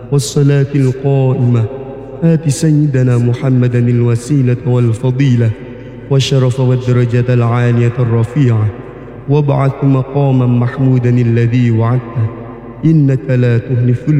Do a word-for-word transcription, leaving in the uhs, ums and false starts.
والصلاة القائمة آت سيدنا محمدا الوسيلة والفضيلة والشرف والدرجة العالية الرفيعة وابعث مقاما محمودا الذي وعدته إنك لا تهلف